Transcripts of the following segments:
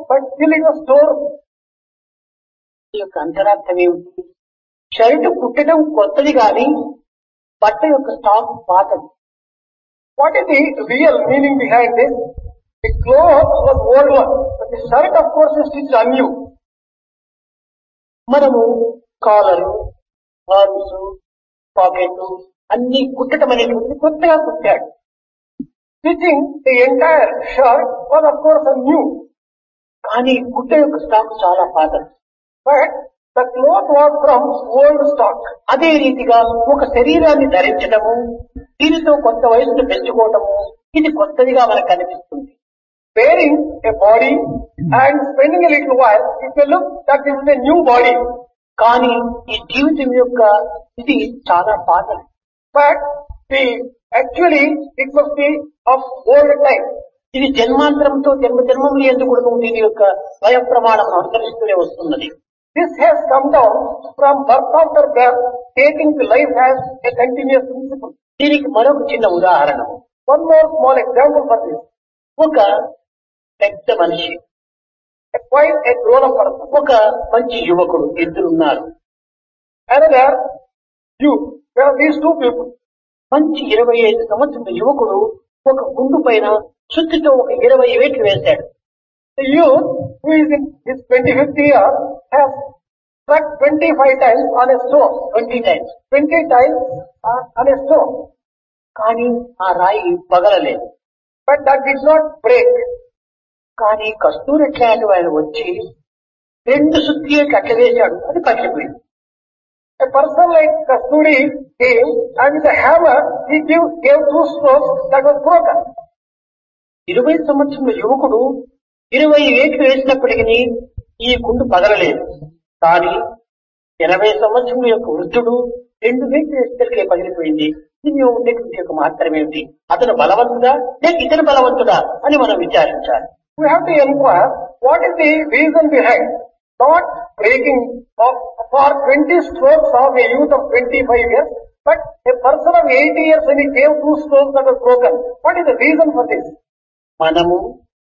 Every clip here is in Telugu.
but still it was stored. ఈ యొక్క అంతరార్థం ఏమిటి? షర్టు కుట్టడం కొత్తది గాని బట్ట యొక్క స్టాక్ పాతది. What is the real meaning behind this? The cloth was old one, but the shirt of course is still anew. మనము కాలరు, ఆర్మ్స్, పాకెట్ అన్ని కుట్టడం అనేటువంటిది కొత్తగా కుట్టాడు. Stitching the entire shirt was of course anew. కానీ గుడ్డ యొక్క స్టాక్ చాలా పాతది. But the cloth was from old stock. అదే రీతిగా ఒక శరీరాన్ని ధరించడము, దీనితో కొంత వయసును పెంచుకోవటము, ఇది కొత్తదిగా మనకు కనిపిస్తుంది. Wearing a body and spending a little while, it may look that this is a new body. కానీ ఈ జీవితం యొక్క ఇది చాలా పాతది. But actually it must be of old time. ఇది జన్మాంతరంతో జన్మములు ఎందుకు కూడా దీని యొక్క వయ ప్రమాణం అనుసరిస్తూనే వస్తున్నది. This has come down from birth after birth, taking the life as a continuous principle. దీనికి మరొక చిన్న ఉదాహరణ. One more small example for this. ఒక పెద్ద మనిషి, Quite a grown-up person. ఒక మంచి యువకుడు, ఇద్దరున్నారు. Another youth. There are these two people. మంచి 25 సంవత్సరాల యువకుడు ఒక గుండు పైన సుత్తితో ఒక 20 వేట్లు వేశాడు. The youth who is in his 25th year has struck 25 times on a stone. 20 times. 20 times on a stone. కానీ ఆ రాయి పగలలేదు. But that did not break. కానీ కస్తూరి అట్లాంటి ఆయన వచ్చి 2 సుత్తికి అట్లా వేశాడు, అది పగిలిపోయింది. A person like Kasturi came and with a hammer he gave 2 strokes that was broken. 20 సంవత్సరాల యువకుడు 20 వేట్లు వేసినప్పటికీ ఈ గుండు పగలలేదు. కానీ 80 సంవత్సరాల యొక్క వృద్ధుడు 2 వేట్లు వేసేసరికి పగిలిపోయింది. దీని ఉండేటువంటి యొక్క మాత్రం ఏమిటి? అతను బలవంతుడా లేక ఇతను బలవంతుడా అని మనం విచారించాలి. We have to inquire what is the reason behind not breaking for 20 strokes of a youth of 25 years, but a person of 80 years when he gave 2 strokes that was broken. What is the reason for this? మనము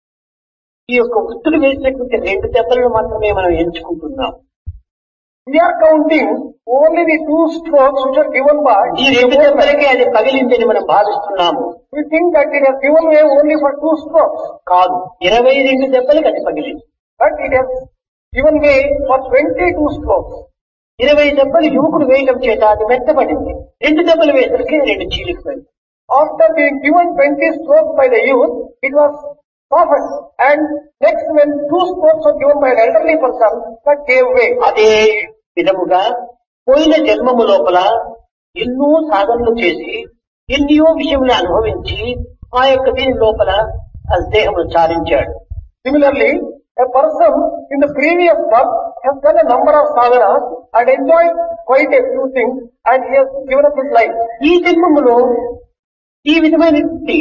ఈ యొక్క వృత్తులు వేసినటువంటి 2 దెబ్బలను మాత్రమే మనం ఎంచుకుంటున్నాం. We are counting only the 2 strokes which are given by ఈ 2 దెబ్బలకే అది పగిలిందని మనం భావిస్తున్నాము. We think that it has given way only for 2 strokes. కాదు, 22 దెబ్బలకు అది పగిలింది. But it has given way for 22 strokes. 20 దెబ్బలు యువకుడు వేయడం చేత అది మెత్తపడింది. 2 దెబ్బలు వేసరికి 2 చీలిపోయింది. After being given 20 strokes by the youth, it was softened. And next when 2 strokes were given by an elderly person, that gave way. అదే విధముగా పోయిన జన్మము లోపల ఎన్నో సాధనలు చేసి ఎన్నో విషయములు అనుభవించి ఆ యొక్క దీని లోపల దేహమును చాలించాడు. Similarly, a person in the previous birth has done a number of sadhanas and enjoyed quite a few things and he has given up his life. ఈ జన్మములో ఈ విధమైన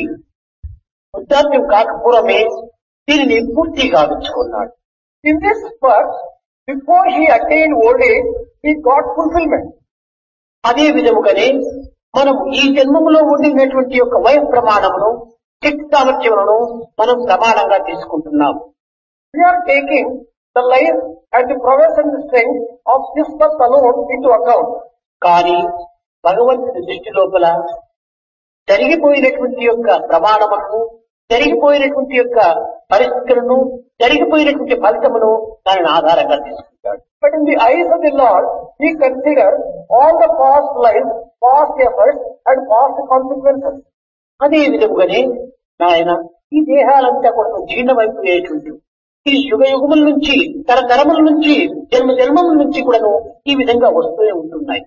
వృద్ధాప్యం కాకపూర్వమే దీనిని పూర్తి గావించుకున్నాడు. In this birth, before he attained old age, he got fulfillment. అదే విధముగానే మనం ఈ జన్మములో ఉండినటువంటి యొక్క వయ ప్రమాణమును, శక్తి సామర్థ్యములను మనం ప్రమాణంగా తీసుకుంటున్నాం. We are taking the life and the prowess and the strength of this birth alone into account. కానీ భగవంతుని దృష్టి లోపల జరిగిపోయినటువంటి యొక్క ప్రమాణములను, జరిగిపోయినటువంటి యొక్క పరిస్థితులను, జరిగిపోయినటువంటి ఫలితమును దానిని ఆధారంగా తీసుకుంటాడు. But in the eyes of the Lord, he considers all the past lives, past efforts and past consequences. అదే విధముగానే నాయన ఈ దేహాలంతా కూడా జీర్ణమైపోయేటువంటి ఈ యుగ యుగముల నుంచి, తరతరముల నుంచి, జన్మముల నుంచి కూడాను ఈ విధంగా వస్తూనే ఉంటున్నాయి.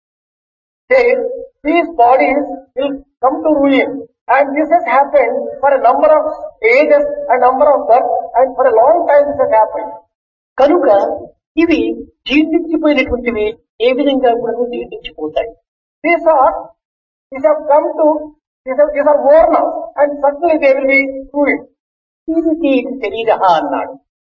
These bodies will come to ruin, and this has happened for a number of ages, a number of births, and for a long time this has happened. కనుక ఇవి జీర్ణించిపోయినటువంటివి ఏ విధంగా కూడా జీర్ణించిపోతాయి. These have come to, these are worn out, and certainly they will be ruined. ఇది శరీర అన్నాడు.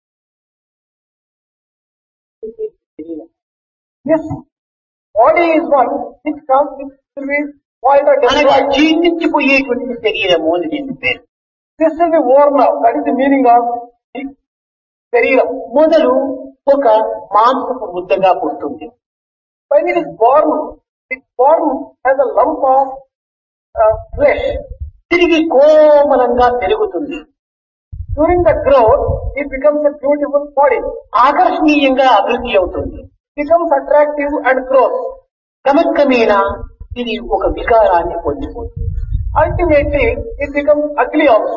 This body is one which comes, which will be spoiled or అనగా destroyed. జీర్ణించిపోయేటువంటి శరీరము అని దీని పేరు. This will be worn out. That is the meaning of శరీరం. మొదలు ఒక మాంసపు ముద్దగా పుడుతుంది. When it is born, it's born as a lump of flesh. తిరిగి కోమలంగా పెరుగుతుంది. During the growth, it becomes a beautiful body, ఆకర్షణీయంగా అభివృద్ధి అవుతుంది. becomes attractive and grows. క్రమక్రమేణా ఇది ఒక వికారాన్ని పొందిపోతుంది. Ultimately, it becomes ugly also.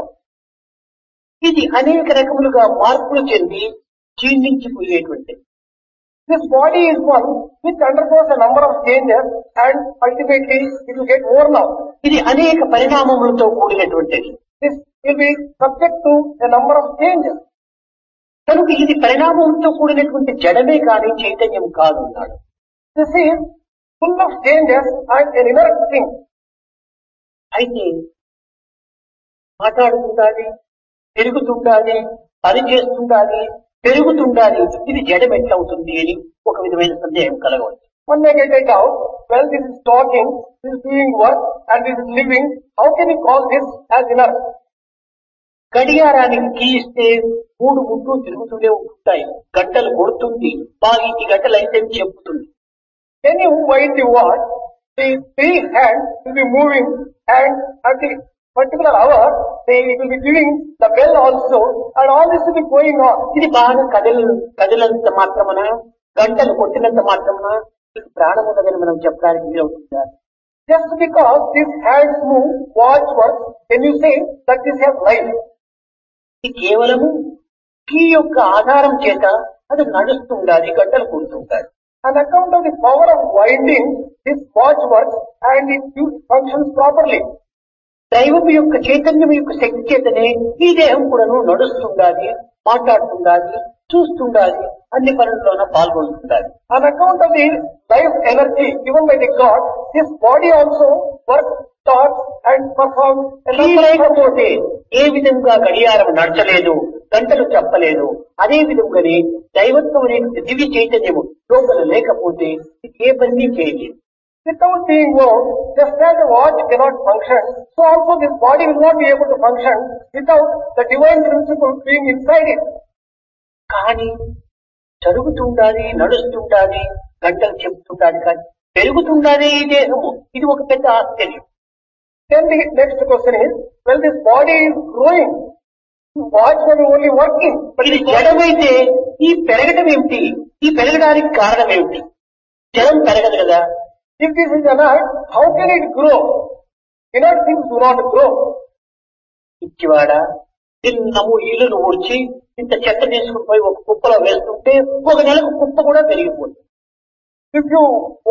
ఇది అనేక రకములుగా మార్పులు చెంది క్షీణించిపోయేటువంటిది. This body is one which undergoes a number of changes and ultimately it will get worn out. ఇది అనేక పరిణామములతో కూడినటువంటిది. This will be subject to a number of changes. కనుక ఇది పరిణామంతో కూడినటువంటి జడమే కానీ చైతన్యం కాదు అన్నాడు. This is full of changes and an inert thing. అయితే మాట్లాడుతుండాలి, పెరుగుతుండాలి, పని చేస్తుండాలి, పెరుగుతుండాలి, ఇది జడం ఎట్లవుతుంది అని ఒక విధమైన సందేహం కలగవచ్చు. One may get a doubt, well, this is talking, this is doing work and this is living. How can you call this as inert? గడియారానికి key ఇస్తే 3 ముట్లు తిరుగుతూనే ఉంటాయి. గంటలు కొడుతుంది, బాగా ఈ గంటలు అయితే చెప్తుంది. When you wind the watch, the 3 hands will be moving and at the particular hour, it will be giving the bell also and all this will be going on. ఇది బాగా కదిలంత మాత్రమున, గంటలు కొట్టినంత మాత్రమున ఇది ప్రాణం ఉన్నదని మనం చెప్పడానికి వీలవుతుందా? Just because these hands move, watch works, can you say that this has life? ఇది కేవలము కీ యొక్క ఆధారం చేత అది నడుస్తుండాలి, గంటలు కొడుతుంటాడు. On account of the power of winding, this watch works and it functions properly. దైవము యొక్క చైతన్యం యొక్క శక్తి చేతనే ఈ దేహం కూడాను నడుస్తుండాలి, మాట్లాడుతుండాలి, చూస్తుండాలి, అన్ని పనుల్లోన పాల్గొంటుండాలి. On account of the life energy given by the God, this body also works, talks and performs. లేకపోతే ఏ విధంగా గడియారం నడచలేదు, గంటలు చెప్పలేదు, అదే విధంగానే దైవత్వం అనే దివ్య చైతన్యము లోపల లేకపోతే ఇది ఏ పని చేయలేదు. Without being worked, just as the watch cannot function, so also this body will not be able to function without the divine principle being inside it. కానీ జరుగుతుండాలి, నడుస్తుండాలి, గంటలు చెప్తుండాలి, కానీ పెరుగుతుండాలి ఈ దేహము. ఇది ఒక పెద్ద ఆశ్చర్యం. Then the next question is, well, this body is growing. Watch may be only working. But ఇది జడమైతే ఈ పెరగడం ఏమిటి? ఈ పెరగడానికి కారణం ఏమిటి? జడం పెరగదు కదా. if this is inert, how can it grow? Inert things do not grow. ఇచ్చివాడ నిన్నము ఇల్లును ఊడ్చి ఇంత చెత్త తీసుకుని పోయి ఒక కుప్పలో వేస్తుంటే ఒక నెలకు కుప్ప కూడా పెరిగిపోతుంది. If you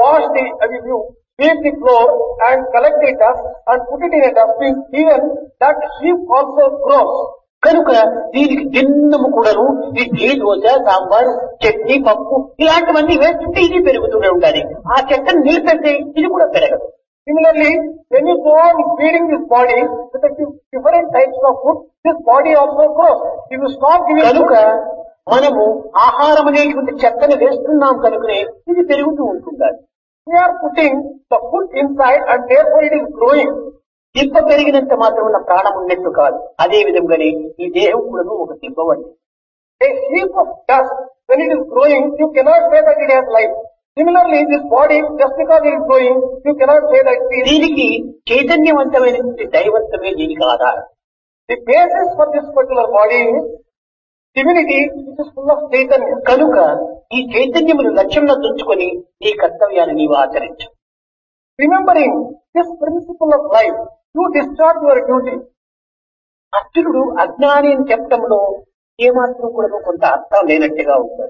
sweep the floor and collect the dust and put it in a dustbin, even that heap also grows. కనుక దీనికి దిన్నము కూడాను ఇడ్లీ, దోశ, సాంబార్, చట్నీ, పప్పు ఇలాంటివన్నీ వేస్తుంటే ఇది పెరుగుతూనే ఉండాలి. ఆ చెత్తను నిలిపేస్తే ఇది కూడా పెరగదు. Similarly, when you go on feeding this body with the different types of food, this body also grows. If you stop giving కనుక మనము ఆహారం అనేటువంటి చెత్తను వేస్తున్నాం కనుకనే ఇది పెరుగుతూ ఉంటుండాలి. we are putting the food inside and therefore it is growing. దిబ్బ పెరిగినంత మాత్రం ఉన్న ప్రాణం ఉన్నట్టు కాదు. అదే విధంగానే ఈ దేహం కూడా ఒక దిబ్బవండి. A heap of dust, when it is growing, you cannot say that it has life. Similarly, this body, just because it is growing, you cannot say that it is. దీనికి చైతన్యవంతమైనటువంటి దైవత్వమే దీనికి ఆధారం. The basis for this particular body is divinity, which is full of Chaitanya. కనుక ఈ చైతన్యమును లక్ష్యంలో తెచ్చుకొని నీ కర్తవ్యాన్ని నీవు ఆచరించు. Remembering this principle of life, you discharge your duty. అర్జునుడు అజ్ఞాని అని చెప్పడంలో ఏమాత్రం కూడా కొంత అర్థం లేనట్టుగా ఉంటాడు.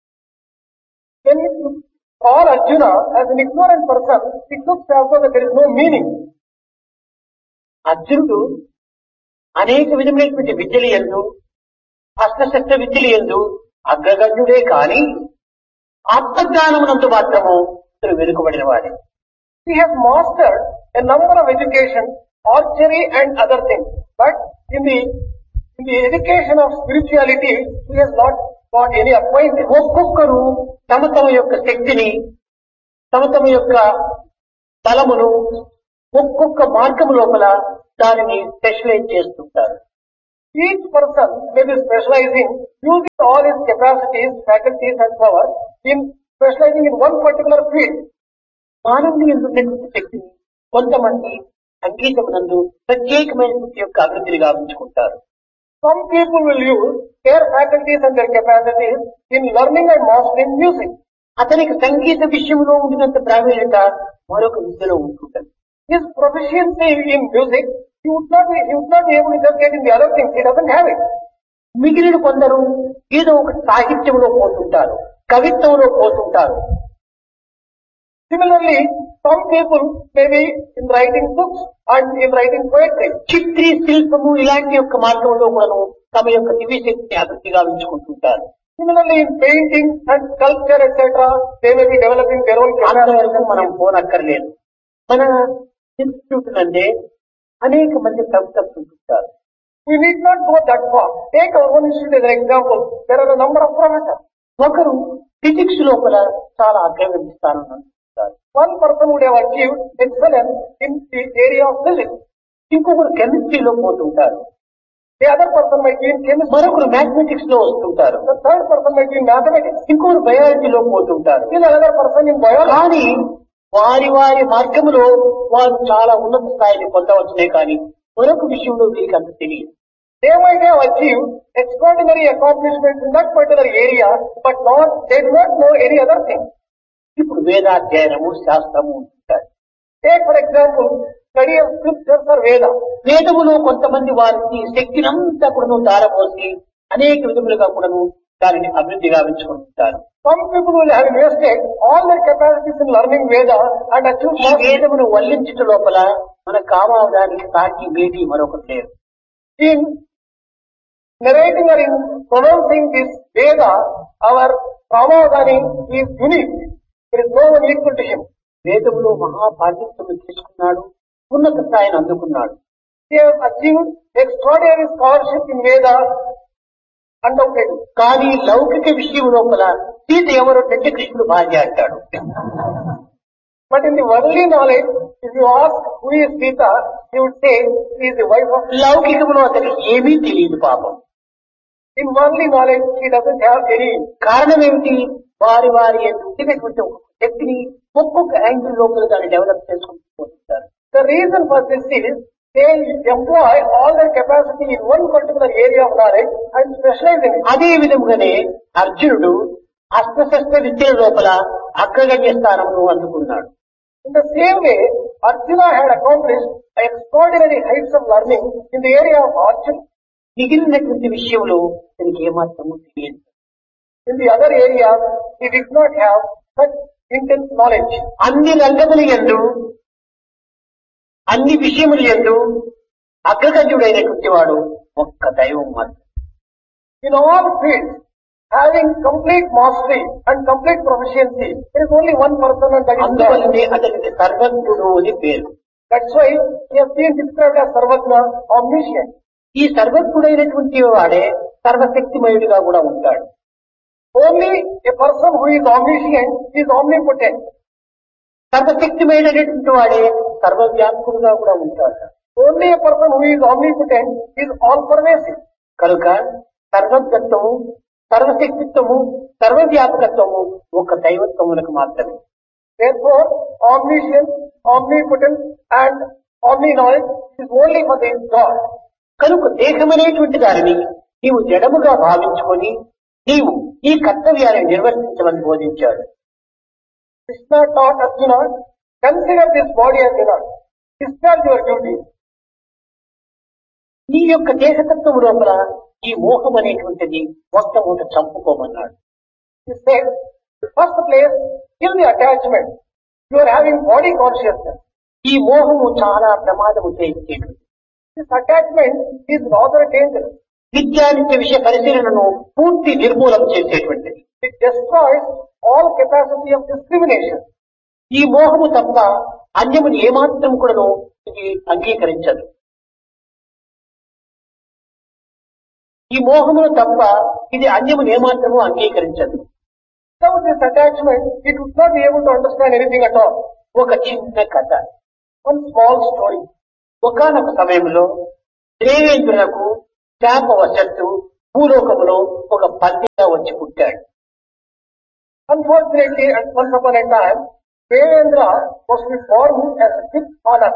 When you call Arjuna as an ignorant person, it looks as though that there is no meaning. అర్జునుడు అనేక విధమైనటువంటి విద్యలు యందు, అస్త్రశస్త్ర విద్యలు యందు అగ్రగణ్యుడే కాని ఆత్మజ్ఞానమునందు మాత్రము ఇతను వెనుకబడిన వాడే. He has mastered a number of education, archery and other things. But in the education of spirituality, he has not got any appointment. ఒక్కొక్కరు తమ తమ యొక్క శక్తిని, తమ తమ యొక్క బలమును ఒక్కొక్క మార్గము లోపల దానిని స్పెషలైజ్ చేస్తుంటారు. Each person may be specializing, using all his capacities, faculties and powers in specializing in one particular field. మానవుని ఎందున్నటువంటి శక్తిని కొంతమంది సంగీతమునందు ప్రత్యేకమైనటువంటి యొక్క అభివృద్ధిని గావించుకుంటారు. Some people will use their faculties and their capacities in learning and mastering music. అతనికి సంగీత విషయంలో ఉండినంత ప్రావీణ్యత మరొక విద్యలో ఉంటుంటుంది. His proficiency in music, he would not be able to just get in the other things. He doesn't have it. మిగిలిన కొందరు ఏదో ఒక సాహిత్యంలో పోతుంటారు, కవిత్వంలో పోతుంటారు. Similarly, some people may be in writing books and in writing poetry. చిత్రీ శిల్పము ఇలాంటి యొక్క మార్గంలో కూడాను తమ యొక్క దివ్య శక్తిని అభివృద్ధి గావించుకుంటుంటారు. Similarly, in painting and sculpture, etc., they may be developing their own అంతవరకు capacities. మనం పోనక్కర్లేదు. మన ఇన్స్టిట్యూట్ నందే అనేక మంది ప్రొఫెసర్స్ ఉంటుంటారు. We need not go that far. Take our own institute as an example. There are a number of professors. ఒకరు ఫిజిక్స్ లోపల చాలా అగ్రగణ్య స్థానంలో ఉంటుంటారు. One person would have achieved excellence in the area of physics. ఇంకొకరు కెమిస్ట్రీలో పోతుంటారు. The other person might be in chemistry. మరొకరు మ్యాథమెటిక్స్ లో వస్తుంటారు. The third person might be in mathematics. ఇంకొకరు బయాలజీలో పోతుంటారు. Still another person in biology. కానీ వారి వారి మార్గంలో వారు చాలా ఉన్నత స్థాయిని పొందవచ్చునే కానీ మరొక విషయంలో వీరికి అంత తెలియదు. They might have achieved extraordinary accomplishments in that particular area, but they do not know any other thing. ఇప్పుడు వేదాధ్యయనము శాస్త్రము ఉంటారు. Take for example, study of scriptures or Veda. వేదములో కొంతమంది వారికి శక్తినంతా కూడాను ధారపోసి అనేక విధములుగా కూడాను దానిని అభివృద్ధి గావించుకుంటారు. Some people will have invested all their capacities in learning Veda and achieved ఈ వేదమును వల్లించుట లోపల మనకు కావడానికి సాటి మేటి మరొకటి లేదు. in narrating or in pronouncing this Veda, our Ramavadani is unique. There is no one equal to him. వేదములో మహాపాండిత్యము తీసుకున్నాడు, ఉన్నత స్థాయిని అందుకున్నాడు. He has achieved extraordinary scholarship in Veda, undoubtedly. కానీ లౌకిక విషయం లోపల సీత ఎవరో కృష్ణుడు భార్య అంటాడు. But in the worldly knowledge, if you ask who is Sita, he would say she is the wife of. లౌకికంలో అతనికి ఏమీ తెలియదు పాపం. In worldly knowledge, he doesn't have any. కారణం ఏమిటి? వారి వారి ఉండినటువంటి ఒక శక్తిని ఒక్కొక్క యాంగిల్ లోపల దాన్ని డెవలప్ చేసుకుంటూ పోతుంటారు. The reason for this is they employ all their capacity in one particular area of knowledge and specialize in it. అదే విధముగానే అర్జునుడు అస్త్రశస్త్ర విద్యల లోపల అగ్రగణ్య స్థానంలో అందుకున్నాడు. In the same way, Arjuna had accomplished extraordinary heights of learning in the area of archery. మిగిలినటువంటి విషయంలో తనకి ఏమాత్రము తెలియదు. In the other areas, he did not have such intense knowledge. అన్ని రంగముల యందు అన్ని విషయముల యందు అగ్రగణ్యుడైనటువంటి వాడు ఒక్క దైవం మాత్రం. In all fields, having complete mastery and complete proficiency, there is only one person and that is God. అందువల్లనే అతనికి సర్వజ్ఞుడు అని పేరు. That's why he has been described as Sarvajna, omniscient. ఈ సర్వజ్ఞుడైనటువంటి వాడే సర్వశక్తిమయుడిగా కూడా ఉంటాడు. Only a person who is omniscient is omnipotent. సర్వశక్తిమైనటువంటి వాడే సర్వవ్యాపకుడుగా కూడా ఉంటాడు. Only a person who is omnipotent is all-pervasive. కనుక సర్వజ్ఞత్వము, సర్వశక్తిత్వము, సర్వవ్యాపకత్వము ఒక దైవత్వములకు మాత్రమే. Therefore, omniscience, omnipotence and omni-knowledge is only for the God. కనుక దేహమనేటువంటి దానిని నీవు జడముగా భావించుకొని నీవు ఈ కర్తవ్యాన్ని నిర్వర్తించమని బోధించాడు. Krishna taught Arjuna, consider this body as enough. Discharge your duty. నీ యొక్క దేహతత్వం లోపల ఈ మోహం అనేటువంటిది మొట్టమొదట చంపుకోమన్నాడు. He said, first place, kill the attachment. You are having body consciousness. ఈ మోహము చాలా ప్రమాదము చేసేటువంటిది. This attachment is rather dangerous. విద్యానిత్య విషయ పరిశీలనను పూర్తి నిర్మూలన చేసేటువంటిది. It destroys all capacity of discrimination. ఈ మోహము తప్ప అన్యముని ఏమాత్రం కూడాను ఇది అంగీకరించదు. ఈ మోహమును తప్ప ఇది అన్యముని ఏమాత్రము అంగీకరించదు. Without this attachment, it would not be able to understand anything at all. ఒక చిన్న కథ. One small story. ఒకానొక సమయంలో దేవేంద్రులకు శాపవశత్తు భూలోకములో ఒక పందిగా వచ్చి పుట్టాడు. Unfortunately, at once upon a time, Devendra was to be born as a fifth honor.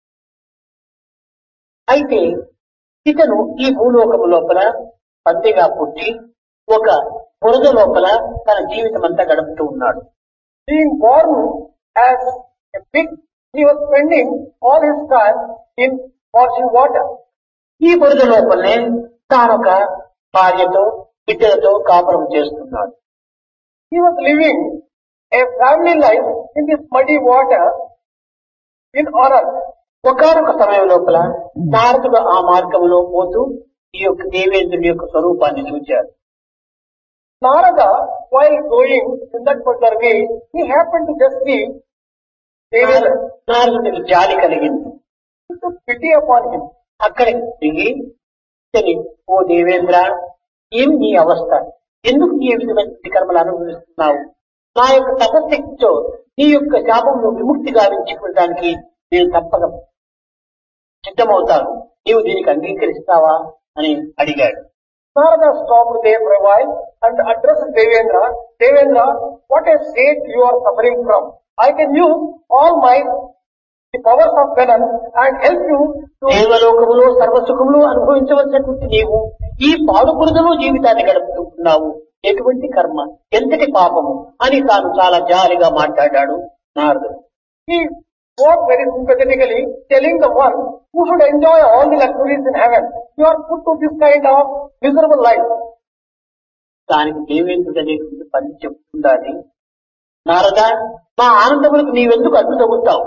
అయితే ఇతను ఈ భూలోకము లోపల పందిగా పుట్టి ఒక బురద లోపల తన జీవితం అంతా గడుపుతూ ఉన్నాడు. Being born as a pig, he was spending all his time in washing water. ఈ బురద లోపలనే తానొక భార్యతో బిడ్డలతో కాపురం చేస్తున్నాడు. He was living a family life in this muddy water in honor. ఒకనొక సమయం లోపల నారదుడు ఆ మార్గంలో పోతూ ఈ యొక్క దేవేంద్రుని యొక్క స్వరూపాన్ని చూచాడు. Narada, while going in that particular way, he happened to just see Devendra. నారదుడికి జాలి కలిగింది. He took pity upon him. అక్కడికి దిగి ఇతని, ఓ దేవేంద్ర, ఏమి నీ అవస్థ, ఎందుకు ఈ విధమైన కర్మలు అనుభవిస్తున్నావు? నా యొక్క తపశక్తితో నీ యొక్క శాపంలో విముక్తి గావించుకోవడానికి నేను తప్పక సిద్ధమవుతాను, నీవు దీనికి అంగీకరిస్తావా అని అడిగాడు. Narada stopped there for a while and addressed Devendra. Devendra, what a state you are suffering from. I can use all the powers of penance and help you to... దేవలోకములో సర్వసుఖములు అనుభవించవలసినటువంటి నీవు ఈ పాడుబురదలో జీవితాన్ని గడుపుతున్నావు. ఎటువంటి కర్మ, ఎంతటి పాపము అని తాను చాలా జాలిగా మాట్లాడాడు నారదుడు. He spoke very sympathetically, telling the one who should enjoy all the luxuries in heaven, you are put to this kind of miserable life. దానికి దేవేంద్రుడు అనేటువంటి పని చెప్తుండాలి, నారద, మా ఆనందములకు నీవెందుకు అడ్డు తగ్గుతావు?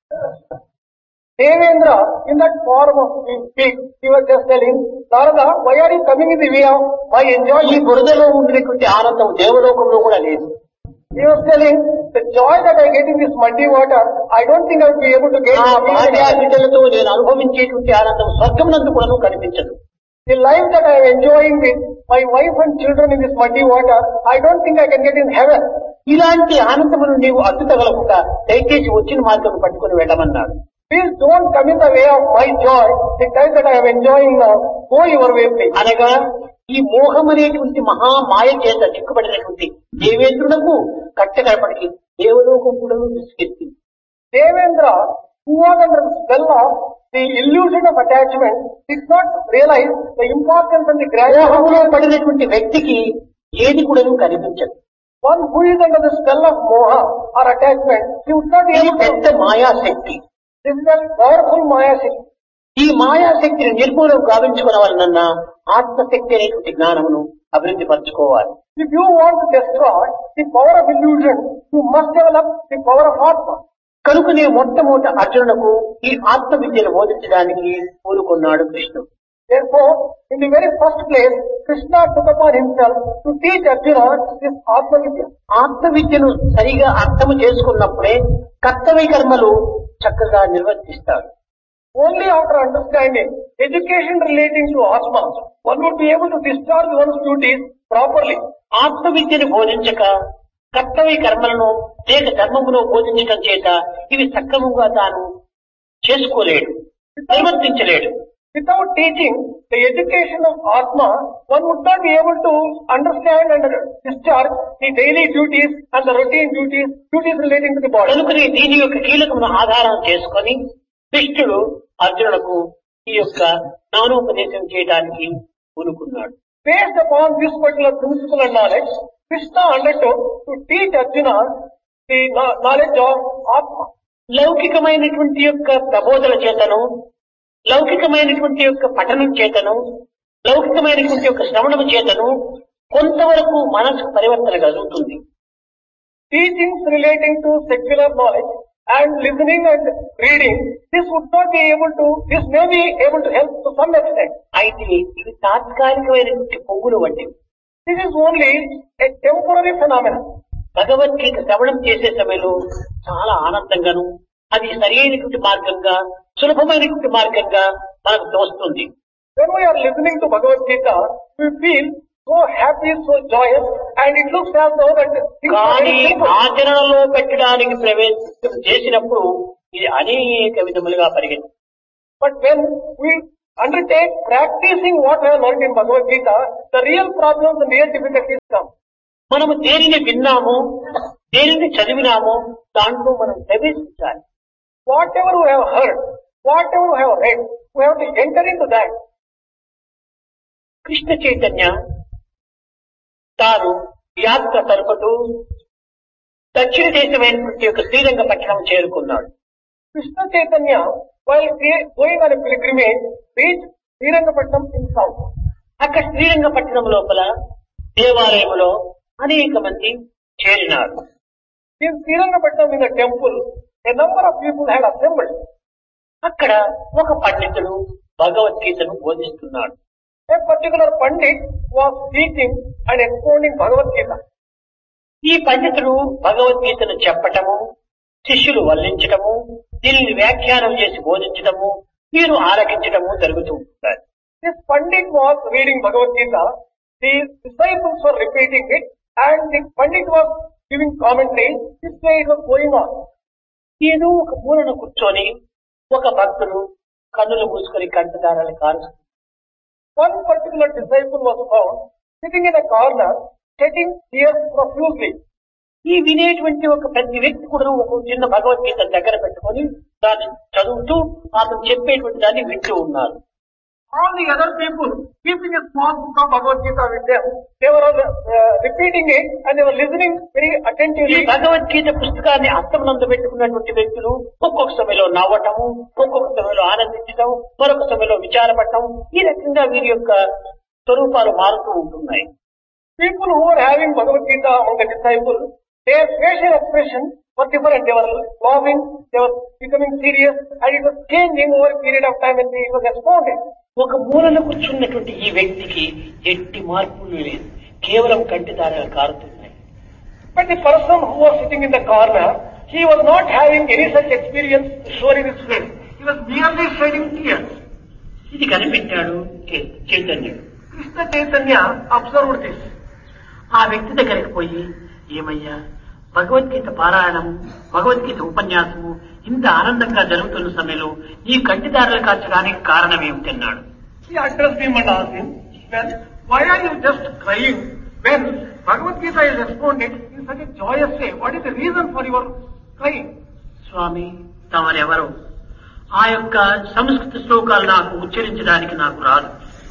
Devendra, in that form of speech, he was just telling, Narada, why are you coming in the way of my ఈ enjoyment? బురదలో ఉండినటువంటి ఆనందం దేవలోకంలో కూడా లేదు. He was telling, the joy that I get in this muddy water, I don't think I will be able to get ఆ it in భార్య heaven. బిడ్డలతో నేను అనుభవించేటువంటి ఆనందం స్వర్గమునందు కూడా కనిపించదు. The life that I am enjoying with my wife and children in this muddy water, I don't think I can get in heaven. ఇలాంటి ఆనందమును నీవు అడ్డు తగలకుండా దయచేసి వచ్చిన మార్గం పట్టుకుని వెళ్ళమన్నాడు. Please don't come in the way of my joy, the time that I am enjoying now. Go your way, please. అనగా ఈ మోహం అనేటువంటి మహామాయ చేత చిక్కుబడినటువంటి దేవేంద్రునకు కట్టకడపటికి దేవలోకం కూడా విసిగెత్తింది. Devendra, who was under the spell of the illusion of attachment, did not realize the importance and the grandeur of మోహంలో పడినటువంటి వ్యక్తికి ఏది కూడా కనిపించదు. one who is under the spell of moha or attachment. He would not be ఇది able పెద్ద to... మాయాశక్తి. This is a powerful maya shakti. ఈ మాయాశక్తిని నిర్మూలం గావించుకునవలనన్నా ఆత్మశక్తి అనేటువంటి జ్ఞానమును అభివృద్ధి పరచుకోవాలి. If you want to destroy the power of illusion, you must develop the power of Atma. కనుకనే మొట్టమొదట అర్జునులకు ఈ ఆత్మ విద్యను బోధించడానికి కోరుకున్నాడు కృష్ణుడు. Therefore, in the very first place, Krishna took upon himself to teach Arjuna this Atma Vidya. ఆత్మ విద్యను సరిగా అర్థము చేసుకున్నప్పుడే కర్తవ్య కర్మలు చక్కగా నిర్వర్తిస్తాడు. Only after understanding education relating to Atma, one would be able to discharge one's duties properly. ఆత్మ విద్యను బోధించక కర్తవ్య కర్మలను లేక ధర్మమును బోధించడం చేత ఇవి సక్రమంగా తాను చేసుకోలేడు, నిర్వర్తించలేడు. Without teaching the education of Atma, one would not be able to understand and discharge the daily duties and the routine duties relating to the body. కనుకనే దీని యొక్క కీలకమును ఆధారం చేసుకొని కృష్ణుడు అర్జునులకు ఈ యొక్క జ్ఞానోపదేశం చేయడానికి పూనుకున్నాడు. Based upon this particular principle and knowledge, Krishna undertook to teach Arjuna the knowledge of Atma. లౌకికమైనటువంటి యొక్క ప్రబోధన చేతను, లౌకికమైనటువంటి యొక్క పఠనం చేతను, లౌకికమైనటువంటి యొక్క శ్రవణము చేతను కొంతవరకు మనసు పరివర్తన కలుగుతుంది. Teachings relating to secular knowledge and listening and reading, this may be able to help to some extent. అయితే ఇవి తాత్కాలికమైనటువంటి పొంగులు వంటివి. This is only a temporary phenomenon. Bhagavad Gita శ్రవణం చేసే సమయంలో చాలా ఆనందంగాను, అది సరైనటువంటి మార్గంగా, సులభమైనటువంటి మార్గంగా మనకు తోస్తుంది. When we are listening to Bhagavad Gita, we feel so happy, so joyous, and it looks as though that things are కానీ very simple. ఆచరణలో పెట్టడానికి ప్రవేశం చేసినప్పుడు ఇది అనేక విధములుగా పరిగెత్తుంది. But when we undertake practicing what we have learned in Bhagavad Gita, the real problems and real difficulties come. మనము దేనిని విన్నామో, దేనిని చదివినామో దాంట్లో మనం ప్రవేశించాలి. Whatever we have heard, whatever we have read, we have to enter into that. Krishna Chaitanya తాను యాత్ర తరుపుతూ దక్షిణ దేశమైనటువంటి యొక్క శ్రీరంగపట్నం చేరుకున్నాడు. Krishna Chaitanya, while going on a pilgrimage, reached Srirangapatnam in south. అక్కడ శ్రీరంగపట్నం లోపల దేవాలయంలో అనేక మంది చేరినారు. In Srirangapatnam in the temple, a number of people had assembled. అక్కడ ఒక పండితుడు భగవద్గీతను బోధిస్తున్నాడు. A particular Pandit was teaching and expounding Bhagavad Gita. ఈ పండితుడు భగవద్గీతను చెప్పటము, శిష్యులు వల్లించటము, దీనిని వ్యాఖ్యానం చేసి బోధించటము, మీరు ఆలకించటము జరుగుతూ ఉంటారు. This Pandit was reading Bhagavad Gita, the disciples were repeating it, and the Pandit was giving commentary. This way it was going on. ఏదో ఒక మూలన కూర్చొని ఒక భక్తుడు కన్నులు మూసుకొని కంటదారాలు కారుస్తూ One particular disciple was found sitting in a corner, shedding tears profusely. ఈ వినేటువంటి ఒక ప్రతి వ్యక్తి కూడా ఒక చిన్న భగవద్గీత దగ్గర పెట్టుకొని దాన్ని చదువుతూ అతను చెప్పేటువంటి దాన్ని వింటూ ఉన్నారు. All the other people, keeping a small book of Bhagavad Gita with them, they were all repeating it and they were listening very ఈ attentively. భగవద్గీత పుస్తకాన్ని అర్థమునందు పెట్టుకున్నటువంటి వ్యక్తులు ఒక్కొక్క సమయంలో నవ్వటము, ఒక్కొక్క సమయంలో ఆనందించటం, మరొక సమయంలో విచారపడటం, ఈ రకంగా వీరి యొక్క స్వరూపాలు మారుతూ ఉంటున్నాయి. People who were having Bhagavad Gita among the disciples, their facial expression was different. They were laughing, they were becoming serious, and it was changing over a period of time when it was expounded. ఒక మూలన కూర్చున్నటువంటి ఈ వ్యక్తికి ఎట్టి మార్పులు లేదు, కేవలం కంటిదారాలు కారుతున్నాయి. But the person who was sitting in the corner, he was not having any such experience showing his face. He was merely shedding tears. ఇది కనిపెట్టాడు చైతన్యుడు. Krishna Chaitanya observed this. ఆ వ్యక్తి దగ్గరికి పోయి, ఏమయ్యా భగవద్గీత పారాయణము, భగవద్గీత ఉపన్యాసము ఇంత ఆనందంగా జరుగుతున్న సమయంలో ఈ కంటిదారులు కాల్చడానికి కారణం ఏమిటన్నాడు. He addressed him and asked him, well, why are you just crying when Bhagavad Gita is expounded in such a joyous way? What is the reason for your crying? స్వామి తమరెవరు? ఆ యొక్క సంస్కృత శ్లోకాలు నాకు ఉచ్చరించడానికి నాకు రాదు.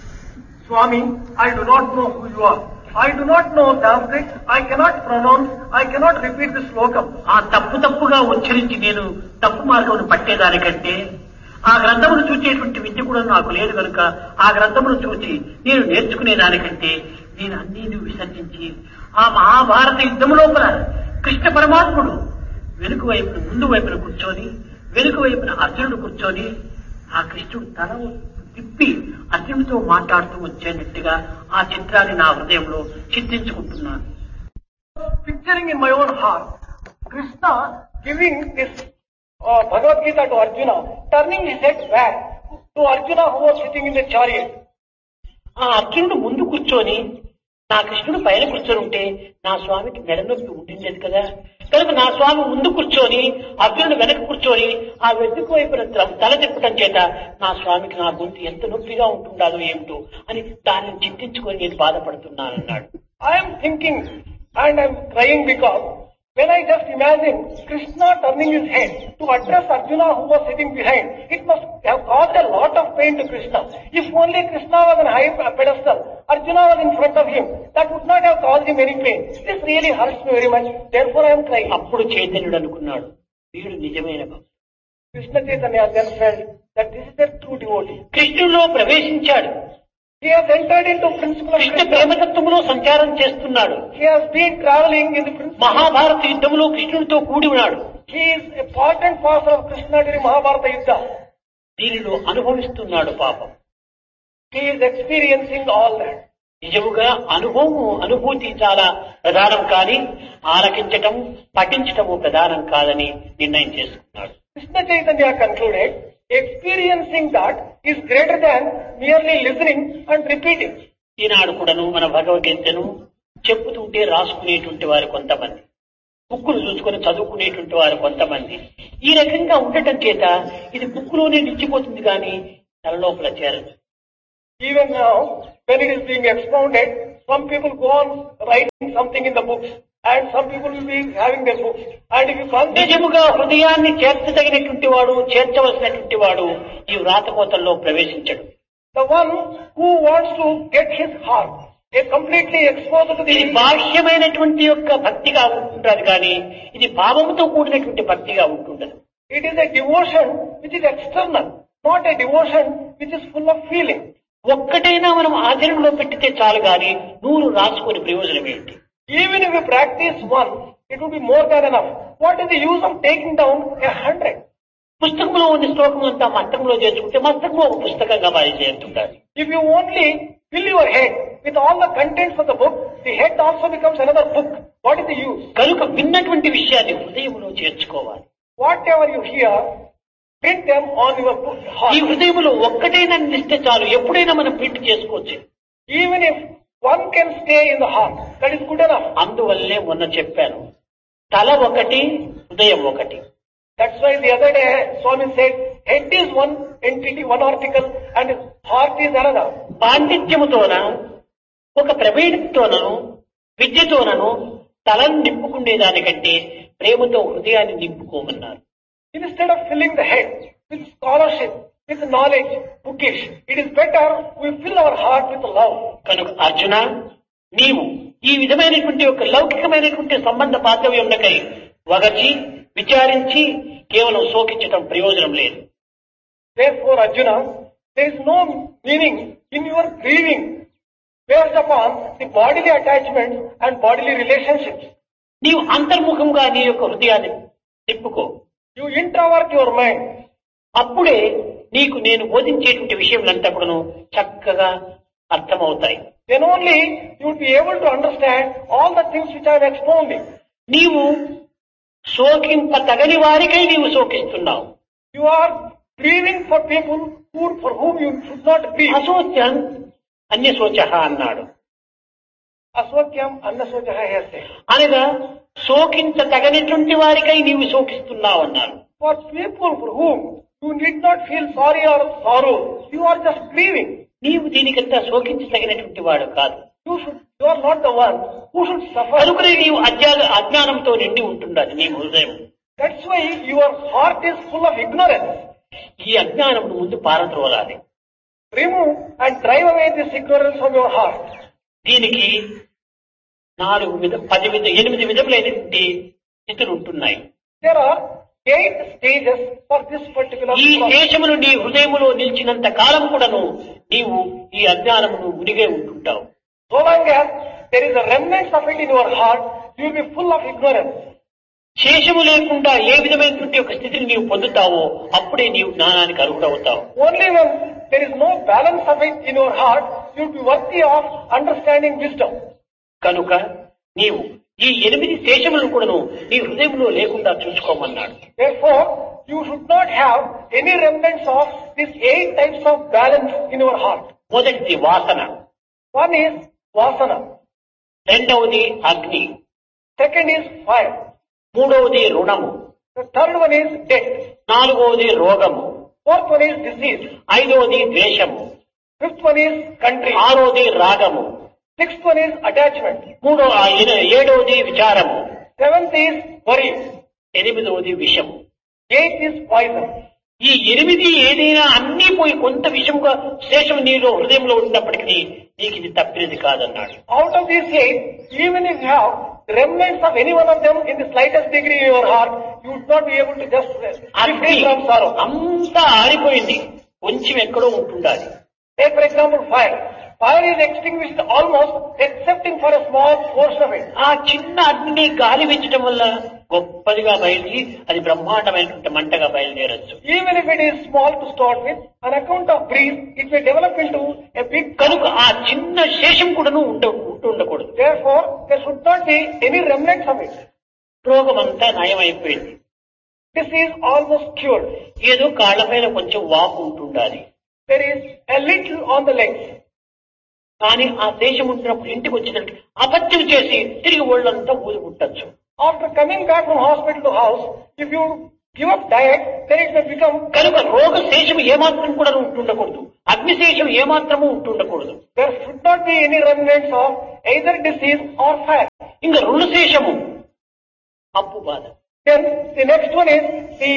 Swami, I do not know who you are. I do not know Sanskrit. I cannot pronounce. I cannot repeat the slokam. ఆ తప్పుగా ఉచ్చరించి నేను తప్పు మార్గమును పట్టేదానికంటే ఆ గ్రంథమును చూచేటువంటి విద్య కూడా నాకు లేదు కనుక ఆ గ్రంథమును చూచి నేను నేర్చుకునేదానికంటే నేను అన్నీ విసర్జించి ఆ మహాభారత యుద్ధము లోపల కృష్ణ పరమాత్ముడు వెనుక వైపున ముందు వైపున కూర్చొని, వెనుక వైపున అర్జునుడు కూర్చొని ఆ కృష్ణుడు తల తిప్పి అర్జునుడితో మాట్లాడుతూ వచ్చేటట్టుగా ఆ చిత్రాన్ని నా హృదయంలో చిత్రించుకుంటున్నాను. Picturing in my own heart, Krishna giving this Bhagavad Gita to Arjuna, turning his head back to Arjuna who was sitting in the chariot. ఆ అర్జునుడు ముందు కూర్చొని నా కృష్ణుడు పైన కూర్చొని ఉంటే నా స్వామికి మెడ నొప్పి ఉండింది కదా, కనుక నా స్వామి ముందు కూర్చొని అర్జునుడు వెనక కూర్చొని ఆ వెనుక వైపున తల తిప్పటం చేత నా స్వామికి నా గొంతు ఎంత నొప్పిగా ఉంటుండాలో ఏమిటో అని దానిని చింతించుకొని నేను బాధపడుతున్నానన్నాడు. I am thinking and I am crying because when I just imagine Krishna turning his head to address Arjuna who was sitting behind, it must have caused a lot of pain to Krishna. If only Krishna was on a high pedestal, Arjuna was in front of him, that would not have caused him any pain. This really hurts me very much, therefore I am crying. అప్పుడు చైతన్యుడు అనుకున్నాడు, వీడు నిజమైన భక్తుడు. Krishna Chaitanya then felt that this is a true devotee. కృష్ణుడిలో ప్రవేశించాడు. He has entered into principle of Krishna Krishna. ప్రేమతత్వంలో సంచారం చేస్తున్నాడు. He has been traveling in the principle. Mahabharata యుద్ధంలో కృష్ణుడితో కూడి ఉన్నాడు. He is a part and parcel of Krishna during Mahabharata Yuddha. దీనిలో అనుభవిస్తున్నాడు పాపం. He is experiencing all that. నిజముగా అనుభూతి చాలా ప్రధానం కానీ ఆలకించటం, పఠించటము ప్రధానం కాదని నిర్ణయం చేసుకున్నాడు. Krishna Chaitanya concluded, experiencing that is greater than merely listening and repeating. ఈనాడు కూడాను మన భగవద్గీతను చెప్పుతుంటే రాసుకునేటువంటి వారు కొంతమంది, బుక్కులు చూసుకొని చదువుకునేటువంటి వారు కొంతమంది. ఈ రకంగా ఉండటం చేత ఇది బుక్కులోనే నిలిచిపోతుంది కానీ తల లోపల చేరదు. Even now, when it is being expounded, some people go on writing something in the books, and some people will be having their books. And if you concentrate, నిజముగా హృదయాన్ని చేర్చదగినటువంటి వాడు, చేర్చవలసినటువంటి వాడు ఈ వ్రాతకోతల్లో ప్రవేశించడు. the one who wants to get his heart completely exposed to ఇది the బాహ్యమైనటువంటి యొక్క భక్తిగా ఉంటుండదు కానీ ఇది భావముతో కూడినటువంటి భక్తిగా ఉంటుండదు. it is a devotion which is external, not a devotion which is full of feeling. ఒక్కటైనా మనం ఆచరణలో పెట్టితే చాలు గాని 100 రాసుకొని ప్రయోజనం ఏంటి? Even if you practice one, it will be more than enough. What is the use of taking down 100? పుస్తకంలో ఉన్న శ్లోకం అంతా మస్తకంలో చేర్చుకుంటే మస్తకంలో ఒక పుస్తకంగా చేస్తుంటారు. If you only fill your head with all the contents of the book, the head also becomes another book. What is the use? కనుక విన్నటువంటి విషయాన్ని హృదయంలో చేర్చుకోవాలి. Whatever you hear, print them on your book ఈ heart. హృదయంలో ఒక్కటైనా నిలిస్తే చాలు, ఎప్పుడైనా మనం ప్రింట్ చేసుకోవచ్చు. Even if one can stay in the heart, that is good enough. అందువల్లే మొన్న చెప్పాను, తల ఒకటి హృదయం ఒకటి. That's why the other day Swami said, head is one entity, one article, and heart is another. పాండిత్యముతోన ఒక ప్రవీణతోనను విద్యతోనను తలను నింపుకునేదానికంటే ప్రేమతో హృదయాన్ని నింపుకోమన్నారు. Instead of filling the head with scholarship, with knowledge, bookish, it is better we fill our heart with love. కనుక అర్జున, నీవు ఈ విధమైనటువంటి ఒక లౌకికమైనటువంటి సంబంధ బాంధవ్యములకై వగచి విచారించి కేవలం శోకించటం ప్రయోజనం లేదు. Therefore, Arjuna, there is no meaning in your grieving based upon the bodily attachments and bodily relationships. నీవు అంతర్ముఖంగా నీ యొక్క హృదయాన్ని తిప్పుకో. You introvert your mind. అప్పుడే నీకు నేను బోధించేటువంటి విషయములంతా కూడాను చక్కగా అర్థమవుతాయి. Then only you will be able to understand all the things which I am expounding. నీవు శోకింప తగని వారికై నీవు శోకిస్తున్నావు. You are grieving for people for whom you should not grieve. అశోచ్యం అన్యశోచః అన్నాడు. Aswakyam annasojaha has said. అనగా శోకించ తగనటువంటి వారికై నీవు శోకిస్తున్నావు అన్నారు. For people for whom you need not feel sorry or sorrow, you are just grieving. నీవు దీనికంతా శోకించదగినటువంటి వాడు కాదు. You are not the one who should suffer. కనుకనే నీవు అజ్ఞానంతో నిండి ఉంటున్నది నీ హృదయం. That's why your heart is full of ignorance. ఈ అజ్ఞానమును ముందు పారద్రోలాలి. Remove and drive away this ignorance from your heart. దీనికి 8 విధములైనటువంటి స్థితులు ఉంటున్నాయి. There are 8 stages for this particular ఈ process. దేశమును నీ హృదయములో నిలిచినంత కాలం కూడాను నీవు ఈ అజ్ఞానమును మునిగే ఉంటుంటావు. So long as there is a remnant of it in your heart, you will be full of ignorance. శేషము లేకుండా ఏ విధమైనటువంటి ఒక స్థితిని నీవు పొందుతావో అప్పుడే నీవు జ్ఞానానికి అర్హుడవుతావు. Only when there is no balance of it in your heart, you will be worthy of understanding wisdom. కనుక నీవు ఈ 8 శేషములను కూడాను నీ హృదయంలో లేకుండా చూసుకోమన్నాడు. Therefore, you should not have any remnants of these 8 types of balance in your heart. మొదటిది వాసన, One is vasana. రెండవది అగ్ని, Second is fire. మూడవది రుణము, The third one is death. నాలుగవది రోగము, Fourth one is disease. ఐదవది ద్వేషము, Fifth one is country. ఆరోది రాగము, Sixth one is attachment. ఏడవది విచారము, Seventh is worry. ఎనిమిదవది విషము. Eighth is poison. ఈ 8 ఏదైనా అన్నీ పోయి కొంత విషముగా శేషం నీలో హృదయంలో ఉన్నప్పటికీ నీకు ఇది తప్పినది కాదన్నాడు. Out of these 8, even if you have remnants of any one of them in the slightest degree in your heart, you would not be able to just be free from sorrow. అంతా ఆరిపోయింది, కొంచెం ఎక్కడో ఉంటుండాలి. Take for example fire. Fire is extinguished almost excepting for a small portion of it. ఆ చిన్న అగ్ని గాలి పెంచడం వల్ల గొప్పదిగా బయలుదేరి అది బ్రహ్మాండమైనటువంటి మంటగా బయలుదేరచ్చు. Even if it is small to start with, on account of breeze, it may develop into a big. కనుక ఆ చిన్న శేషం కూడాను ఉండకూడదు. Therefore, there should not be any remnants of it. రోగం అంతా నయమైపోయింది, This is almost cured. ఏదో కాళ్లపైన కొంచెం వాపు ఉంటుండాలి. There is a little on the legs. కానీ ఆ దేశం ఉంటున్నప్పుడు ఇంటికి వచ్చినట్టు అపత్యం చేసి తిరిగి ఒళ్ళంతా ఊది పుట్టచ్చు. After coming back from hospital to house, if you give up diet, then it may become... కనుక రోగ శేషము ఏమాత్రం కూడా ఉంటుండకూడదు, అగ్నిశేషం ఏమాత్రము ఉంటుండకూడదు. There should not be any remnants of either disease or fat. ఇంకా రుణ శేషము అప్పు బాధ. Then the next one is the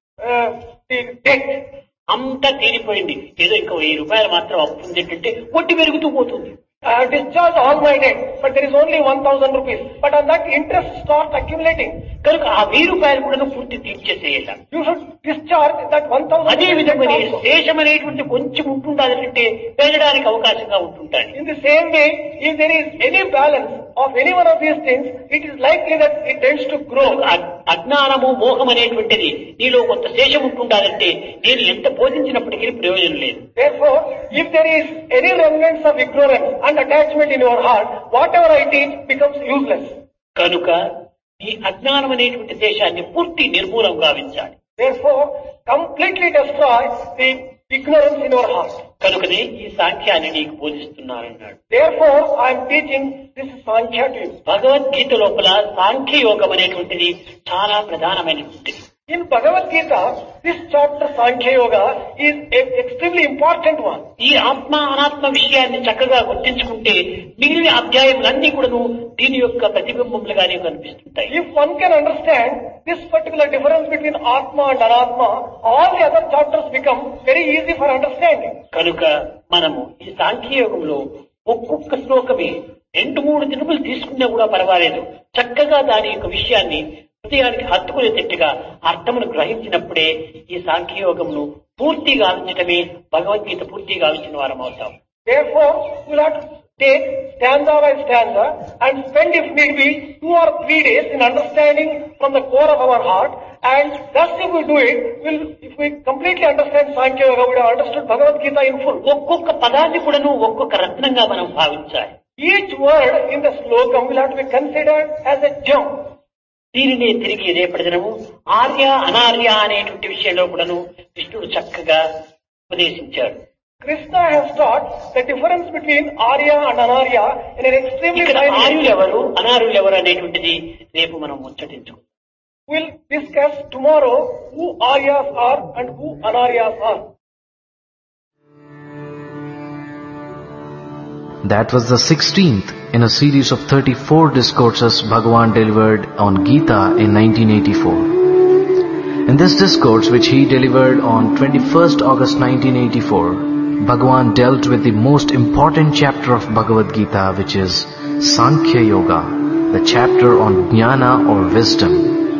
debt. అంతా తీరిపోయింది, ఏదో ఇంకా 1000 రూపాయలు మాత్రం అప్పు ఉంది అంటే వడ్డీ పెరుగుతూ పోతుంది. I have discharged all my debt, but there is only 1,000 rupees. But on that interest starts accumulating. కనుక ఆ 1000 రూపాయలు కూడా పూర్తి తీర్చేసేయాలి. You should discharge that 1,000. అదే విధంగా శేషం అనేటువంటి కొంచెం ఉంటుండాలంటే పెరగడానికి అవకాశంగా ఉంటుంటాయి. In the same way, if there is any balance of any one of these things, it is likely that it tends to grow. అజ్ఞానము మోహం అనేటువంటిది నీలో కొంత శేషం ఉంటుండాలంటే నేను ఎంత బోధించినప్పటికీ ప్రయోజనం లేదు. Therefore, if there is any remnants of ignorance and attachment in your heart, whatever I teach becomes useless. కనుక ఈ అజ్ఞానం అనేటువంటి శేషాన్ని పూర్తి నిర్మూలం గావించాలి. Therefore, completely destroy the ignorance in your heart. కనుకనే ఈ సాంఖ్యాన్ని నీకు బోధిస్తున్నానన్నాడు. Therefore, I am teaching this Sankhya to you. Bhagavad Gita లోపల సాంఖ్య యోగం అనేటువంటిది చాలా ప్రధానమైనటువంటిది. In Bhagavad Gita, this chapter Sankhya Yoga is an extremely important one. ఈ ఆత్మ అనాత్మ విషయాన్ని చక్కగా గుర్తించుకుంటే మిగిలిన అధ్యాయములన్నీ కూడాను దీని యొక్క ప్రతిబింబములుగానే కనిపిస్తుంటాయి. If one can understand this particular difference between Atma and Anatma, all the other chapters become very easy for understanding. కనుక మనము ఈ సాంఖ్య యోగంలో ఒక్కొక్క శ్లోకమే 2-3 దినములు తీసుకున్నా కూడా పర్వాలేదు, చక్కగా దాని యొక్క విషయాన్ని హృదయానికి హత్తుకునేటట్టుగా అర్థమును గ్రహించినప్పుడే ఈ సాంఖ్యయోగమును పూర్తిగా గావించటమే భగవద్గీత పూర్తిగా గావించిన వారం అవుతాం. Therefore, we will have to take stanza by stanza and spend, if need be, 2 or 3 days in understanding from the core of our heart. And thus, if we do it, if we completely understand Sankhya Yoga, we have understood Bhagavad Gita in full. ఒక్కొక్క పదాన్ని కూడాను ఒక్కొక్క రత్నంగా మనం భావించాలి. Each word in the slokam will have to be considered as a gem. దీనినే తిరిగి రేపటి దినము ఆర్య అనార్య అనేటువంటి విషయంలో కూడాను కృష్ణుడు చక్కగా ఉపదేశించాడు. Krishna has taught the difference between Arya and Anarya in an extremely fine way. ఆర్యులు ఎవరు అనార్యులు ఎవరు అనేటువంటిది రేపు మనం ముచ్చటించుకుందాం. We'll discuss tomorrow who Aryas are and who Anaryas are. That was the 16th in a series of 34 discourses Bhagavan delivered on Gita in 1984. In this discourse, which he delivered on 21st August 1984, Bhagavan dealt with the most important chapter of Bhagavad Gita, which is Sankhya Yoga, the chapter on Jnana or wisdom.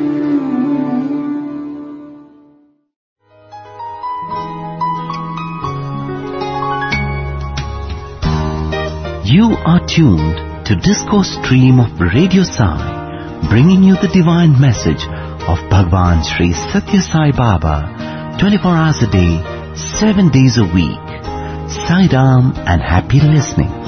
You are tuned to Discourse Stream of Radio Sai, bringing you the divine message of Bhagwan Sri Satya Sai Baba, 24 hours a day, 7 days a week. Sai Ram and happy listening.